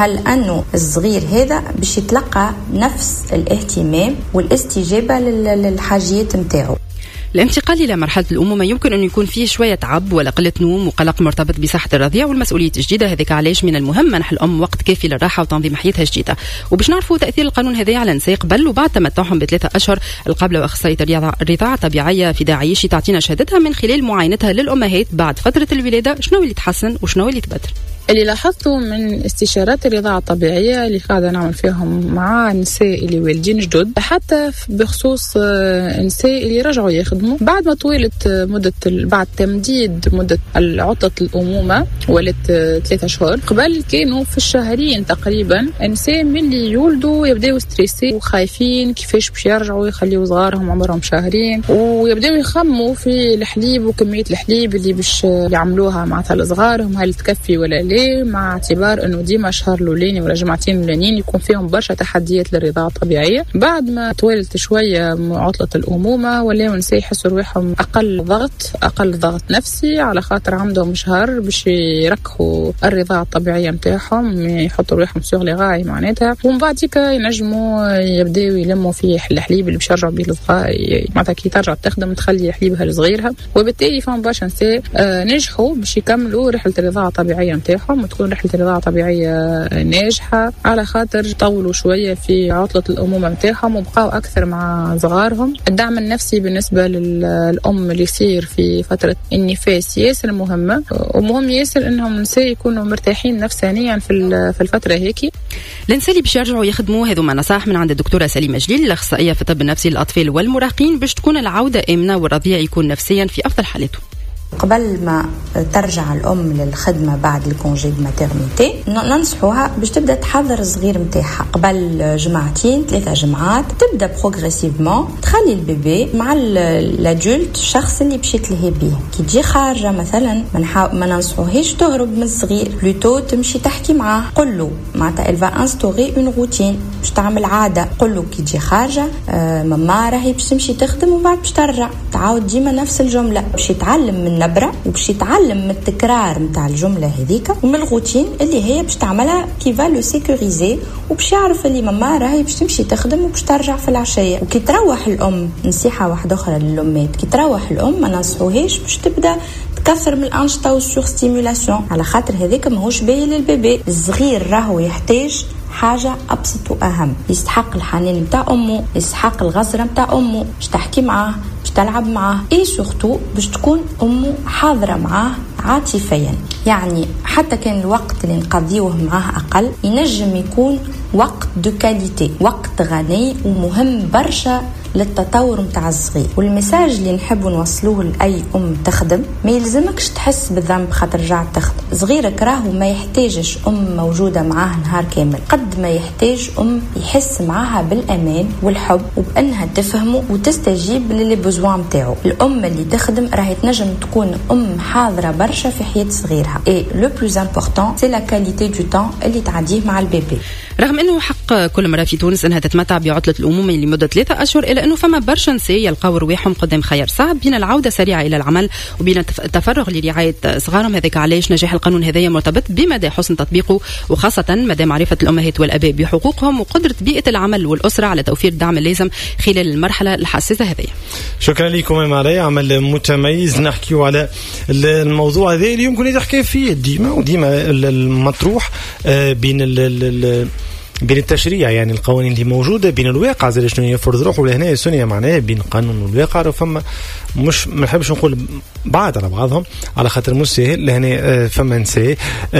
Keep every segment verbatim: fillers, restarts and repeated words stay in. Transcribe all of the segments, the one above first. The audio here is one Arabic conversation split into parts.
هل أنه الصغير هذا باش يتلقى نفس الاهتمام والاستجابة للحاجيات متاعه. الانتقال إلى مرحلة الأمومة يمكن أن يكون فيه شوية عب ولا قلة نوم وقلق مرتبط بصحة الرضيع والمسؤولية الجديدة. هذيك علاش من المهم منح الأم وقت كافي للراحة وتنظيم حياتها الجديدة. وباش نعرفوا تأثير القانون هذا على النساء قبل وبعد تمتعهم بثلاثة أشهر، القابلة وأخصائية الرضاعة الطبيعية في داعيشي تعطينا شهادتها من خلال معاينتها للأمهات بعد فترة الولادة، شنو اللي تحسن وشنو اللي تبدل. اللي لاحظته من استشارات الرضاعة الطبيعية اللي قاعدة نعمل فيهم مع النساء اللي والدين جدد، حتى بخصوص النساء اللي رجعوا يخدموا بعد ما طويلت مدة بعد تمديد مدة عطلة الأمومة ولت ثلاثة شهور، قبل كانوا في الشهرين تقريبا النساء من اللي يولدوا يبدأوا ستريسي وخايفين كيفاش باش يرجعوا يخليوا صغارهم عمرهم شهرين، ويبدأوا يخموا في الحليب وكمية الحليب اللي باش يعملوها مع صغارهم هل تكفي ولا لا، مع اعتبار انه ديما شهر الاولاني ولا جمعتين الاولانيين يكون فيهم برشا تحديات للرضاعه الطبيعيه. بعد ما طولت شويه عطله الامومه ولاو النساء يحسوا روحهم اقل ضغط اقل ضغط نفسي على خاطر عندهم شهر باش يركحوا الرضاعه الطبيعيه نتاعهم، يحطوا روحهم سوغ لي غاي معناتها، ومن بعد كي ينجموا يبداو يلموا في الحليب اللي باش يرجعوا به للصغار، معناتها كي ترجع تخدم تخلي حليبها لصغيرها، وبالتالي فهم برشا نساء نجحوا باش يكملوا رحله الرضاعه الطبيعيه نتاعهم وتكون رحلة الرضاعة طبيعية ناجحة على خاطر طولوا شوية في عطلة الأمومة نتاعهم وبقاوا أكثر مع صغارهم. الدعم النفسي بالنسبة للأم اللي يصير في فترة النفاس ياسر مهمة، ومهم ياسر إنهم النساء يكونوا مرتاحين نفسانيا في في الفترة هيك. النساء اللي باش يرجعوا يخدموا هذو ما نصائح من عند الدكتورة سليمة جليل الأخصائية في الطب النفسي للأطفال والمراهقين باش تكون العودة آمنة والرضيع يكون نفسيا في أفضل حالاته. قبل ما ترجع الأم للخدمة بعد الكونجي دو ماتيرنيتي ننصحوها باش تبدأ تحضر الصغير متاعها قبل جمعتين ثلاثة جمعات، تبدأ بروغريسيفمون تخلي البيبي مع الادولت الشخص اللي مشيت لهي بيه. كي تجي خارجة مثلا ما ننصحوهاش تهرب من الصغير، بلوتو تمشي تحكي معاه، قل له معناتها الفا انستوري اون روتين باش تعمل عادة، قل له كي تجي خارجة آه ماما راهي باش تمشي تخدم وبعد باش ترجع، تعاود ديما نفس الجملة باش يتعلم من نبرة وباش يتعلم من التكرار متاع الجملة هذيك ومن الروتين اللي هي باش تعملها كي فا لو سيكوريزي، وباش يعرف اللي ماما راهي باش تمشي تخدم وباش ترجع في العشية. وكي تروح الأم، نصيحة واحدة أخرى للأمات، كي تروح الأم ما ننصحوهاش باش تبدأ تكثر من الأنشطة والسور ستيمولاسيون على خاطر هذيك ماهوش باهي للبيبي. الصغير راهو يحتاج حاجة أبسط وأهم، يستحق الحنان متاع أمه، يستحق الغزرة متاع أمه، باش تحكي معاه باش تلعب معاه، اي سورتو باش تكون أمه حاضرة معاه عاطفيا. يعني حتى كان الوقت اللي نقضيوه معاه أقل ينجم يكون وقت دو كاليتي، وقت غني ومهم برشا للتطور متاع الصغير. والمساج اللي نحب نوصلوه لأي أم تخدم، ما يلزمكش تحس بالذنب خاطر رجعت تخدم، صغيرك راهو ما يحتاجش أم موجودة معاه نهار كامل، قد ما يحتاج أم يحس معاها بالأمان والحب وبأنها تفهمه وتستجيب للي بوزوان متاعه. الأم اللي تخدم راهي تنجم تكون أم حاضرة برشا في حياة صغيرها، et le plus important c'est la qualité du temps اللي تعديه مع البيبي. رغم أنه حق كل مرة في تونس أنها تتمتع بعطلة الأمومة لمدة ثلاثة أشهر، إلا أنه فما برشا نساء يلقاو رواحهم قدام خيار صعب بين العودة سريعة إلى العمل وبين التفرغ لرعاية صغارهم. هذاك علاش نجاح القانون هذايا مرتبط بمدى حسن تطبيقه، وخاصة مدى معرفة الأمهات والأباء بحقوقهم وقدرة بيئة العمل والأسرة على توفير الدعم اللازم خلال المرحلة الحساسة هذه. شكرا لكم ماري، عمل متميز نحكيو على الموضوع هذا اللي يمكن يحكي فيه ديما وديما المطروح بين ال بين التشريع، يعني القوانين اللي موجودة، بين الواقع زي شنو يفرض روحه لهنا السنية معناه بين القانون والواقع. فما مش ما نحبش نقول بعض على بعضهم على خاطر مسهل لهنا. فما نساء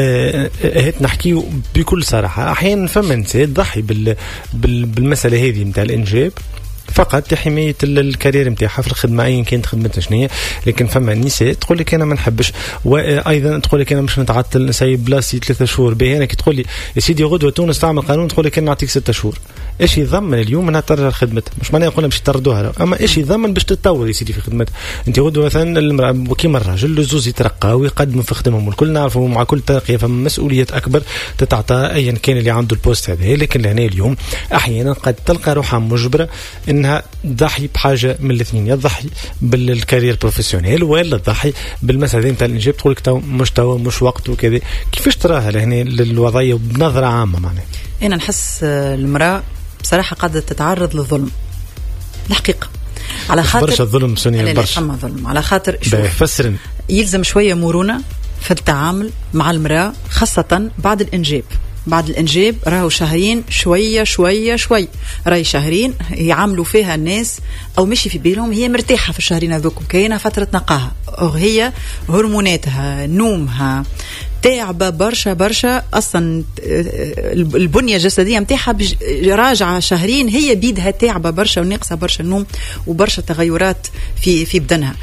هات نحكي بكل صراحة، أحيانا فما نساء تضحي بال بالمسألة هذه متاع الإنجاب فقط لحماية الكارير متاعها في الخدمة أيا كانت خدمتها شنية. لكن فما نساء تقول لك أنا ما نحبش، وأيضا تقول لك أنا مش نتعطل نساي بلاصي ثلاثة شهور. به أنا كي تقول لي يا سيدي غدوة تونس تعمل قانون تقول لك أنا نعطيك ستة شهور، إيش يضمن اليوم أنها ترجع لخدمتها؟ مش معناه يقولنا باش تردوها، أما إيش يضمن باش تتطور يا سيدي في خدمتها؟ أنت غدوة مثلا المرأة كيما الراجل الزوز يترقى ويقدموا في خدمهم، والكل نعرفوا مع كل ترقية فما مسؤوليات أكبر تتعطى أيا كان اللي عنده البوست هذا. لكن لهنا اليوم أحيانا قد تلقى روحها مجبرة إن انها تضحي بحاجه من الاثنين، يضحي بالكارير بروفيسيونيل ولا تضحي بالمسألة نتاع الانجاب، تقول لك تو مش تو مش وقت وكذا. كيفاش تراها لهنا الوضعيه بنظره عامه؟ معناها انا نحس المراه بصراحه قاعده تتعرض للظلم الحقيقه، على خاطر برشا ظلم سنية برشا. أما ظلم على خاطر فسرن يلزم شويه مرونه في التعامل مع المراه، خاصه بعد الانجاب. بعد الانجاب راهو شهرين شويه شويه شوي راهي شهرين يعاملوا فيها الناس او مشي في بالهم هي مرتاحه في الشهرين هذوك، كاينه فتره نقاها، هي هرموناتها نومها تعبة برشا برشا، أصلا البنية الجسدية متاعها راجعة شهرين هي بيدها تعبة برشا وناقصة برشا النوم وبرشا تغيرات في في بدنها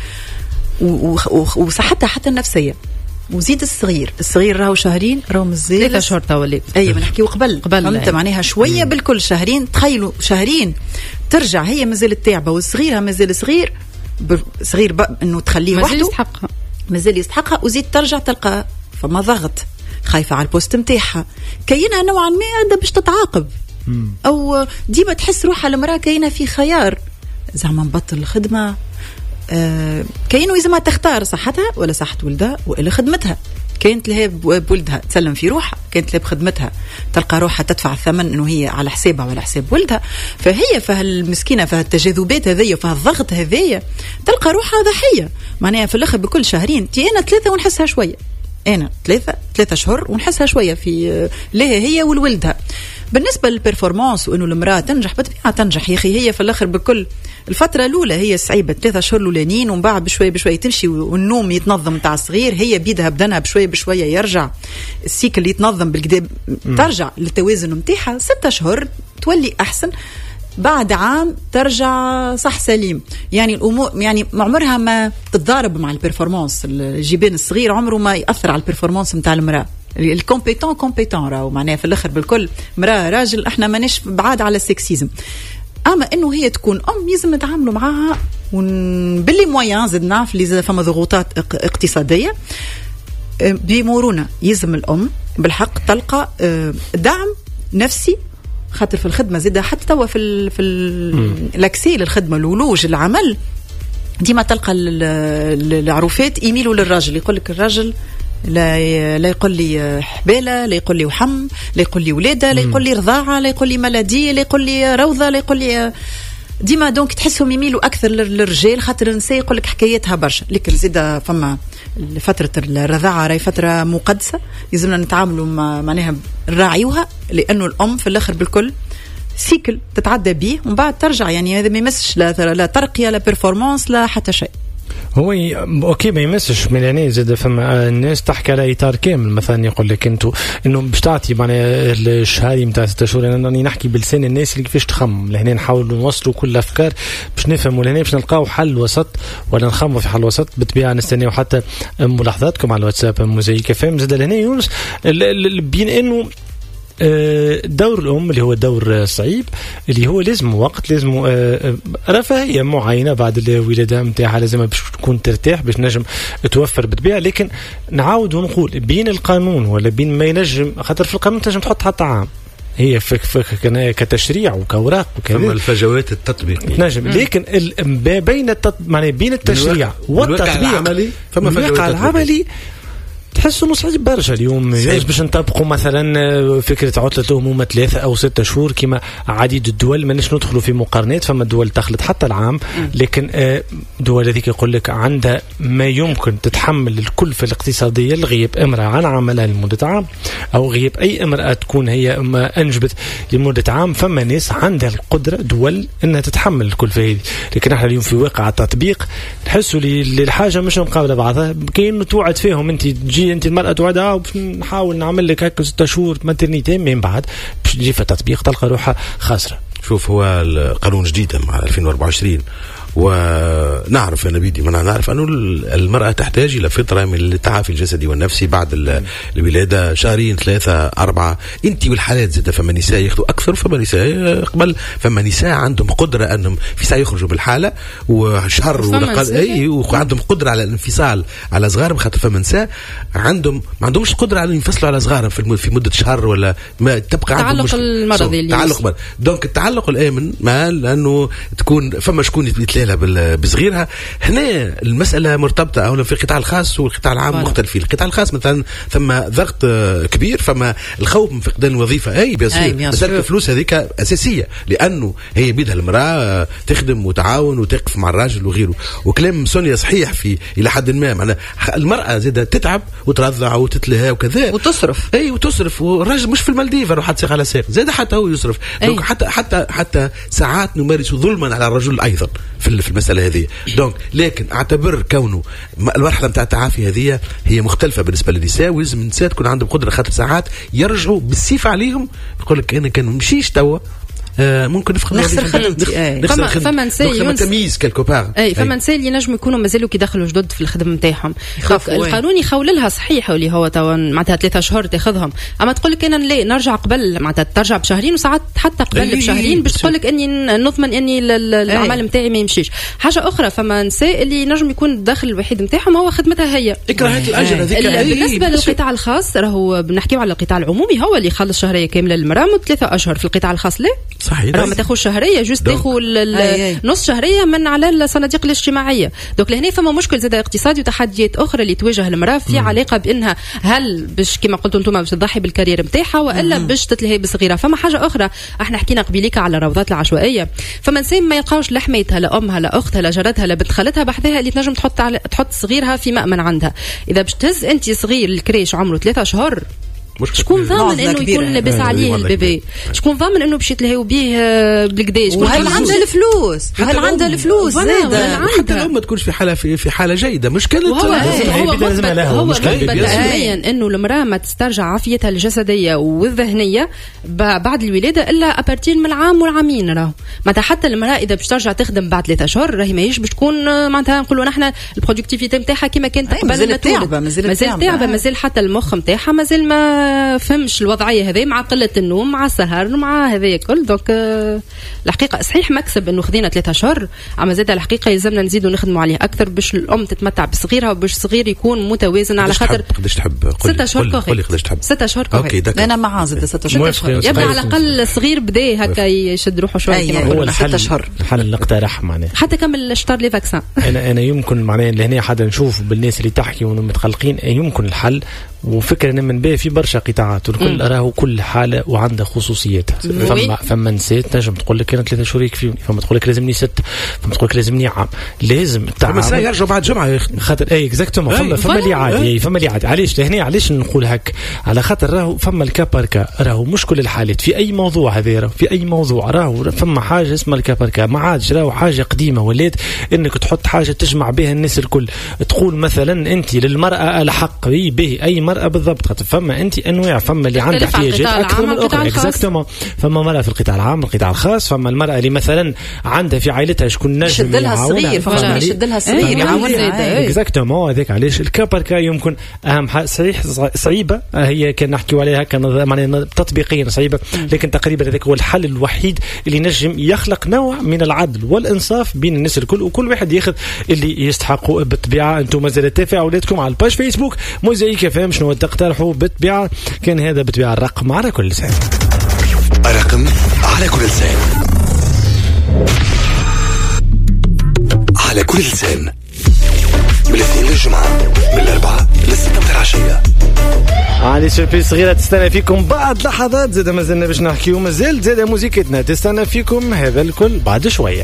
وصحتها حتى النفسية. وزيد الصغير الصغير راهو شهرين راهو مزيد ثلاثة شهور تولي أي ما نحكيو قبل قبل فهمت معناها شوية مم. بالكل شهرين، تخيلوا شهرين ترجع هي مازال تعبة والصغيرها مازال صغير صغير إنه تخليه وحده مازال يستحقها مازال يستحقها وزيد ترجع تلقى فما ضغط، خايفة على البوست متاعها، كاينها نوعا ما باش تتعاقب مم. أو ديما تحس روحها المرأة كاينة في خيار، زعما نبطل الخدمة آه كاينو إذا ما تختار صحتها ولا صحة ولدها وإلا خدمتها، كانت لها بولدها تسلم في روحها، كانت لها بخدمتها تلقى روحها تدفع الثمن إنه هي على حسابها ولا حساب ولدها، فهي فهالمسكينة فهالتجاذبات هذية فهالضغط هذية تلقى روحها ضحية. معناها في الآخر بكل شهرين تي أنا ثلاثة ونحسها شوية، أنا ثلاثة ثلاثة شهور ونحسها شوية في لها هي والولدها. بالنسبة للبرفورمانس وإنه المرأة تنجح بطبيعة تنجح يا أخي، هي في الآخر بكل الفترة الأولى هي صعيبة ثلاثة شهور الأولانيين ومن بعد بشوية بشوية تمشي والنوم يتنظم متاع الصغير، هي بيدها بدنها بشوية بشوية يرجع السيكل يتنظم بالكدا ترجع للتوازن متاعها، ستة شهور تولي أحسن، بعد عام ترجع صح سليم. يعني الأمور يعني عمرها ما تتضارب مع البرفورمانس، الجبين الصغير عمره ما يأثر على البرفورمانس متاع المرأة. الكومبيتون كومبيتون راهو معناها في الآخر بالكل مرأة راجل احنا ماناش بعاد على السكسيزم، اما انه هي تكون ام يلزم نتعاملوا معاها باللي مويان زد نعرف اللي فما ضغوطات اقتصاديه بمرونه، يلزم الام بالحق تلقى دعم نفسي، خاطر في الخدمه زيدها حتى توا في ال في الاكسي للخدمه الولوج العمل ديما تلقى العروفات يميلوا للراجل، يقول لك الراجل لا لا يقول لي حبالة، لا يقول لي وحم، لا يقول لي ولادة، لا يقول لي رضاعة، لا يقول لي ملادية، لا يقول لي روضة، لا يقول لي ديما دونك تحسهم يميلوا أكثر للرجال، خاطر النساء يقول لك حكايتها برشا. لكن زيدا فما فترة الرضاعة راهي فترة مقدسة يلزمنا نتعاملوا معناها نراعيوها، لأنه الأم في الآخر بالكل سيكل تتعدى به ومن بعد ترجع، يعني هذا ما يمسش لا لا ترقية لا بيرفورمانس لا حتى شيء. هو اوكي ما يمسش من يعني زاد فما الناس تحكي على اطار كامل، مثلا يقول لك انتم انه باش تعطي معناها الشهري نتاع ستة شهور، انا راني نحكي بلسان الناس اللي كيفاش تخمم لهنا، نحاولوا نوصلوا كل الافكار باش نفهموا لهنا باش نلقاو حل وسط ولا نخمموا في حل وسط. بالطبيعه نستناو حتى ملاحظاتكم على الواتساب موزايك فهم زاد لهنا يونس بين انه دور الأم اللي هو دور صعيب اللي هو لازم وقت، لازم رفاهية معينة بعد الولادة متاعها، لازم باش تكون ترتاح باش نجم توفر بالطبيعة. لكن نعاود ونقول بين القانون ولا بين ما ينجم، خاطر في القانون تنجم تحط حتى عام، هي فك فك كتشريع وكوراق وكذا ثم الفجوات التطبيقية نجم، لكن بين التط... يعني بين التشريع والتطبيق العملي فما فجوات العملي تحس انه صعيب برشا اليوم. ليش باش نطبقوا مثلا فكره عطله الامومه ثلاثه او ستة شهور كما عديد الدول؟ ماناش ندخلوا في مقارنات، فما دول تخلط حتى العام، لكن دول هذيك يقول لك عندها ما يمكن تتحمل الكلفه الاقتصاديه لغياب امراه عن عملها لمده عام، او غياب اي امراه تكون هي ما انجبت لمده عام. فما ناس عندها القدره دول انها تتحمل الكلفه هذه، لكن احنا اليوم في واقع التطبيق نحسوا لي الحاجه مش مقابله بعضها، كاين توعد فيهم انت تجي انت المرأة توعدها ونحاول نعمل لك هكا ستة شهور ماترنيتي، من بعد باش تجي في التطبيق تلقى روحها خاسرة. شوف هو القانون جديد مع ألفين وأربعة وعشرين ونعرف أنا بيدي ما نعرف أنه المرأة تحتاج إلى فترة من التعافي الجسدي والنفسي بعد الولادة، شهرين ثلاثة أربعة. أنت والحالات زادة فما نساء ياخذوا أكثر، فما نساء قبل فما نساء عندهم قدرة أنهم في ساعة يخرجوا بالحالة وشهر ولا أي وعندهم قدرة على الانفصال على صغارهم، خاطر فما نساء عندهم ما عندهمش قدرة على ينفصلوا على صغارهم في في مدة شهر ولا ما تبقى عندهم تعلق المرضي تعلق مرض. دونك التعلق الآمن مع لأنه تكون فما شكون يتلالها بصغيرها. هنا المسألة مرتبطة أولا في القطاع الخاص والقطاع العام فعلا. مختلفين. القطاع الخاص مثلا ثم ضغط كبير، فما الخوف من فقدان الوظيفة أي بيصير مسألة الفلوس هذيك أساسية، لأنه هي بيدها المرأة تخدم وتعاون وتقف مع الراجل وغيره. وكلام سونيا صحيح في إلى حد ما، معناها المرأة زادة تتعب وترضع وتتلهى وكذا وتصرف أي وتصرف، والراجل مش في المالديف راح تسيق على ساق زاد حتى هو يصرف. دونك حتى حتى حتى ساعات نمارس ظلما على الرجل أيضا في في المسألة هذه. دونك لكن أعتبر كونه المرحلة متاع التعافي هذه هي مختلفة بالنسبة للنساء، ولازم النساء تكون عندهم قدرة خاطر ساعات يرجعوا بالسيف عليهم، يقول لك أنا كان مشيش توا آه ممكن نفقد نخسر خدمتي. فما فما نساء تمييز كالكو بار اي فما نساء اللي نجم يكونوا مازالوا كي دخلوا جدد في الخدمه نتاعهم، القانون يخول لها صحيح اللي هو تو معناتها ثلاثة شهور تاخذهم، اما تقول لك انا لا نرجع قبل معناتها ترجع بشهرين وساعات حتى قبل بشهرين باش تقول لك اني نضمن اني العمل نتاعي ما يمشيش. حاجه اخرى فما نساء اللي نجم يكون الدخل الوحيد نتاعهم هو خدمتها هي اكراهات الاجر هذيك. بالنسبه للقطاع الخاص راهو بنحكيو على القطاع العمومي هو اللي يخلص شهريه كامله للمراه ثلاثة اشهر، في القطاع الخاص لا صحيح راهو ما تاخذ شهريه جوست تاخذ نص شهريه من على الصناديق الاجتماعيه. دوك لهنا فما مشكل زاد اقتصادي وتحديات اخرى اللي تواجه المراه في مم. علاقه بانها هل باش كما قلتوا انتم باش تضحي بالكارير نتاعها والا باش تتلهي بصغيره. فما حاجه اخرى احنا حكينا قبيليك على الروضات العشوائيه، فما نساء ما يلقاوش لحميتها لا امها لا اختها لا جارتها لا بنت خالتها بحذاها اللي تنجم تحط على تحط صغيرها في مأمن عندها. اذا باش تهز انت صغير الكريش عمره ثلاثة اشهر شكون ضامن انه يكون لابس عليه البيبي؟ شكون ضامن انه باش يتلهيو به بالكداش؟ وهل عندها الفلوس؟ وهل عندها الفلوس زاده؟ حتى لو ما تكونش في حاله في, في حاله جيده مشكله هو مبين انه المراه ما تسترجع عافيتها الجسديه والذهنيه بعد الولاده الا ابارتير من العام والعامين. راهو معناتها حتى المراه اذا باش ترجع تخدم بعد ثلاثة اشهر راهي ماهيش باش تكون معناتها نقولوا نحن البرودكتيفيتي نتاعها كما كانت قبل مازال تعبه مازال تعبه مازال حتى المخ نتاعها مازال ما فهمش الوضعيه هذه مع قله النوم مع السهر مع هذا كل. دونك الحقيقه صحيح مكسب انه خذينا ثلاثة اشهر، اما زاد الحقيقه يلزمنا نزيدوا نخدموا عليه اكثر باش الام تتمتع بصغيرها وباش الصغير يكون متوازن على خاطر قداش تحب ستة اشهر قولي قداش تحب ستة اشهر اوكي انا مع زاد ستة اشهر يبقى على الاقل الصغير بدا هكا يشد روحه شويه كما هو ستة اشهر الحل اللي اقترح معناه حتى كمل اشتر لي فاكسان. انا انا يمكن معناه لهنا حدا نشوف بالناس اللي تحكي ومتقلقين يمكن الحل وفكرة إن من بيه في برشا قطاعات والكل راهو كل حالة وعنده خصوصياتها. فما فما نسيت نجم تقول لك أنا ثلاثة شهور يكفيوني، فما تقول لك لازمني ست، فما تقول لك لازمني عام، لازم التعامل. فما يرجع بعد جمعة يا أخي خاطر أي إكزاكتومون فما فما اللي عادي فما اللي عادي. علاش لهنا علاش نقول هك على خاطر راهو فما الكاباركا راهو مش كل الحالات في أي موضوع هذا راهو في أي موضوع راهو فما حاجة اسمها الكاباركا ما عادش راهو حاجة قديمة ولات إنك تحط حاجة تجمع بها الناس الكل. تقول مثلا أنت للمرأة الحق به أي مرأة بالضبط. فما انت انواع فما اللي عندها احتياجات اكثر من الاخرى اكزاكتومون. فما مرأة في القطاع العام القطاع الخاص، فما المرأة اللي مثلا عندها في عائلتها شكون نجم يشد لها الصغير فما يشد لها الصغير يعاونها اكزاكتومون. هذاك علاش الكاباركا يمكن اهم حاجه صحيح صعيبه هي كان نحكيو عليها كان معناها تطبيقيا صعيبه، لكن تقريبا هذاك هو الحل الوحيد اللي نجم يخلق نوع من العدل والانصاف بين الناس الكل وكل واحد ياخذ اللي يستحقوا. بالطبيعه انتم مازال تفاعلاتكم على الباج فيسبوك موزايك فهم شنو تقترحوا بالطبيعة. كان هذا بالطبيعة الرقم على كل لسان، الرقم على كل لسان على كل لسان من الاثنين للجمعة من الأربعة للستة متاع العشية. علي سيربريز صغيرة تستنى فيكم بعد لحظات. زاد مازلنا باش نحكيو مازال زاد موسيقتنا تستنى فيكم هذا الكل بعد شوية.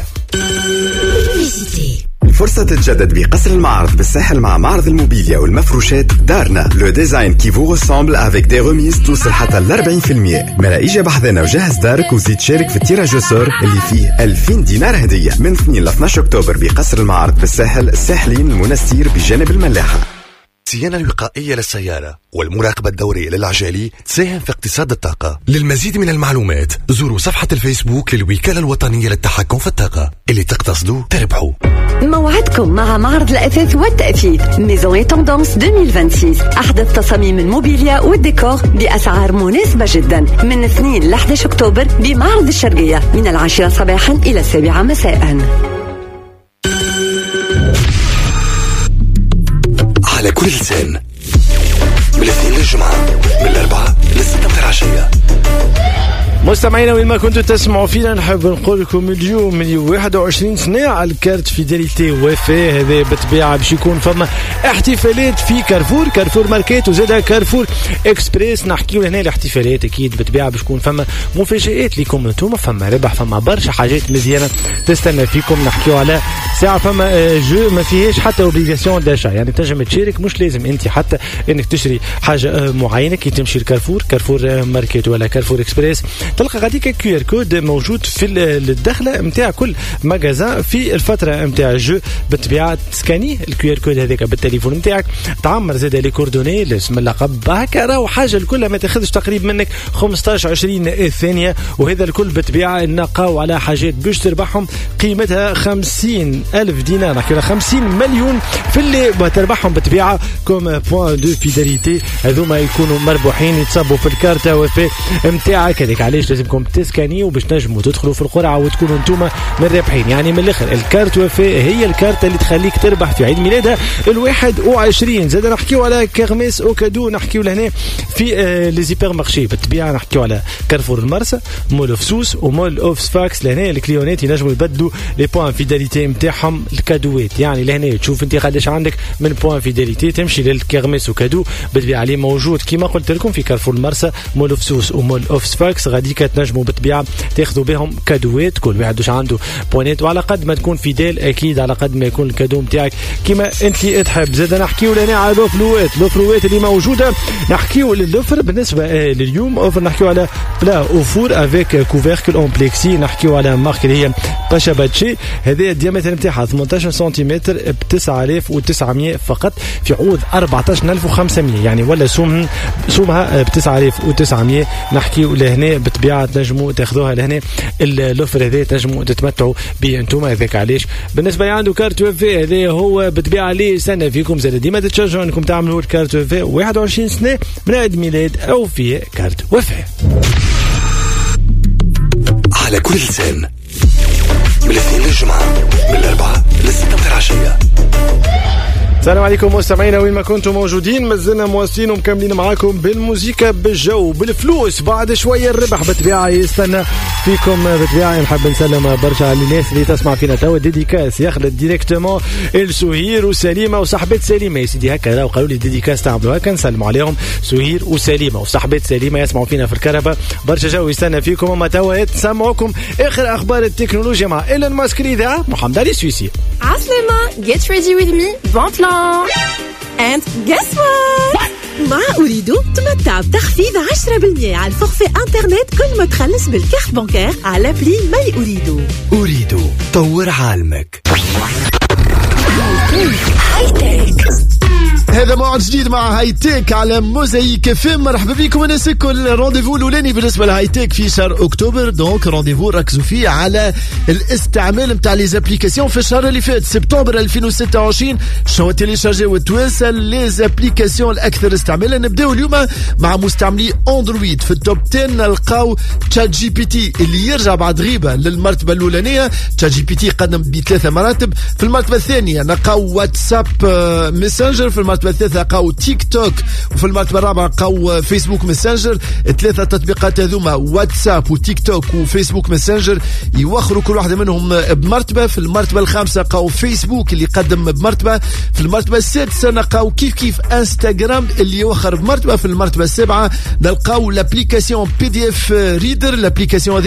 فرصة تتجدد بقصر المعرض بالساحل مع معرض الموبيليا والمفروشات دارنا لو ديزاين كي فو ريسامبل افيك دي ريميز توصل حتى ل أربعين بالمئة. ملا اجا بحذنا وجهز دارك وزيد شارك في التيراج سور اللي فيه ألفين دينار هدية من اثنين ل اثناشر أكتوبر بقصر المعرض بالساحل الساحلين المنستير بجانب الملاحة. الصيانة الوقائية للسيارة والمراقبة الدورية للعجالي تساهم في اقتصاد الطاقة. للمزيد من المعلومات زوروا صفحة الفيسبوك للوكالة الوطنية للتحكم في الطاقة. اللي تقتصدوا تربحوا. موعدكم مع معرض الأثاث والتأثيث ميزون توندونس ألفين وستة وعشرين. أحدث تصاميم الموبيليا والديكور بأسعار مناسبة جدا من اثنين ل أحد عشر أكتوبر بمعرض الشرقية من العاشرة صباحا إلى السابعة مساء. على كل لسان من الاثنين للجمعة من الأربعة للستة العشية. مستمعينا وين ما كنتوا تسمعوا فينا نحب نقول لكم اليوم اللي واحد وعشرين سنة على الكارت فيداليتي وفاء. هذا بالطبيعة باش يكون فما احتفالات في كارفور كارفور ماركات وزادة كارفور اكسبريس. نحكيو هنا الاحتفالات اكيد بالطبيعة باش يكون فما مفاجآت لكم انتم، فما ربح، فما برشا حاجات مزيانة تستنى فيكم. نحكيو على ساعة فما جو ما فيهاش حتى اوبليغاسيون داشا، يعني تنجم تشارك، مش لازم انت حتى انك تشتري حاجة معينة كي تمشي لكارفور كارفور ماركات ولا كارفور اكسبريس. تلقى غاديك كيو ار كود موجود في الدخله نتاع كل مغازان في الفتره نتاع الجو. بالطبيعه تسكاني الكيو ار كود هذاك بالتليفون نتاعك، تعمر زاد لي كوردوني الاسم اللقب هكا، راهو حاجه الكل ما تاخذش تقريبا منك خمسطاش عشرين ثانيه. وهذا الكل بالطبيعه نلقاو على حاجات باش تربحهم قيمتها خمسين ألف دينار، نحكي خمسين مليون في اللي تربحهم بالطبيعه كوم بوان دو فيداليتي. هذوما يكونوا مربوحين يتصبوا في الكارتة وفي نتاعك. هذيك علاش لازمكم تسكانيوا باش نجموا تدخلوا في القرعه وتكونوا انتم من الرابحين. يعني من الاخر الكارت وفاء هي الكارت اللي تخليك تربح في عيد ميلادها الواحد وعشرين. زاد نحكيو على كيرميس او كادو، نحكيو لهنا في آه لي زيبر مارشي. بالطبيعه نحكيو على كارفور المرسى، مول اوف سوس ومول اوف سفاكس. لهنا الكليونات ينجموا يبدلوا لي بوان فيداليتي نتاعهم الكادوات. يعني لهنا تشوف انت قداش عندك من بوان فيداليتي تمشي للكيرميس وكادو. بالطبيعه عليه موجود كما قلت لكم في كارفور المرسى، مول اوف سوس ومول اوف سفاكس. غاديك تنجموا بالطبيعه تاخذوا بهم كادوات، كل واحد واش عنده بوانات، وعلى قد ما تكون فيدال اكيد على قد ما يكون الكادو نتاعك كما انت تحب. زاد نحكيو لنا على لوفروات لوفروات اللي موجوده. نحكيو للوفر بالنسبه لليوم اوفر، نحكيو على بلا اوفور افيك كوفيركل اون بليكسي. نحكيو على مارك اللي هي باشا باتشي، هذه الديامتر نتاعها ثمانية عشر سنتيمتر ب تسعة آلاف وتسعمية فقط في عوض أربعة عشر ألف وخمسمية، يعني ولا سوم سومها ب تسعة آلاف وتسعمية. نحكيو لهنا بالطبيعه تنجموا تاخذوها لهنا اللوفر هذا، تنجموا تتمتعوا به انتم. هذاك علاش بالنسبه عنده كارت وفاء هذا هو بالطبيعه اللي استنى فيكم. زاد ديما تتشجعوا انكم تعملوا الكارت وفاء واحد وعشرين سنه من عيد ميلاد او فيه كارت وفاء. على كل لسان من الاثنين للجمعه من الاربعه للستة العشيه. السلام عليكم مستمعينا وين ما كنتم موجودين، مازلنا مواصلين ومكملين معاكم بالموسيقى بالجو بالفلوس. بعد شويه الربح بالطبيعه يستنى فيكم. بالطبيعه نحب نسلم برشا على الناس اللي تسمع فينا توا. ديديكاس يخلد ديريكتومون السهير وسليمه وصاحبات سليمه يا سيدي. هكا راهو قالوا لي ديديكاس تعملوا هكا، نسلموا عليهم سهير وسليمه وصاحبات سليمه يسمعوا فينا في الكهرباء. برشا جو يستنى فيكم. اما توا تسمعوكم اخر اخبار التكنولوجيا مع ايلون ماسك الاذاعه محمد علي السويسي. عسلامة get ready with me bon plan and guess what مع أريدو تمتع بتخفيض عشرة بالمية على الفورفي انترنت كل ما تخلص بالكارت بانكير على بلي ماي أريدو. أريدو طور عالمك. هاي تك هذا موعد جديد مع هاي تيك على موزايك فيم. مرحبا بكم الناس الكل. الرونديفو الاولاني بالنسبه لهاي تيك في شهر اكتوبر، دونك رونديفو ركزوا فيه على الاستعمال نتاع لي زابليكاسيون في الشهر اللي فات سبتمبر ألفين وستة وعشرين. شنو تيليشارجي وتوصل لي زابليكاسيون الاكثر استعمالا. نبداو اليوم مع مستعملي اندرويد. في التوب عشرة نلقاو تشات جي بي تي اللي يرجع بعد غيبه للمرتبه الاولانيه. تشات جي بي تي قدم بثلاثه مراتب. في المرتبه الثانيه نلقاو واتساب ميسنجر، في المرتبه الثالثة لقاو تيك توك، وفي المرتبة الرابعة لقاو فيسبوك ماسنجر. الثلاثة تطبيقات هذوما واتساب وتيك توك وفيسبوك ماسنجر يوخروا كل واحدة منهم بمرتبة. في المرتبة الخامسة لقاو فيسبوك اللي قدم بمرتبة. في المرتبة السادسة لقاو كيف كيف انستغرام اللي يوخر بمرتبة. في المرتبة السابعة نلقاو لابليكاسيون بي دي اف ريدر. لابليكاسيون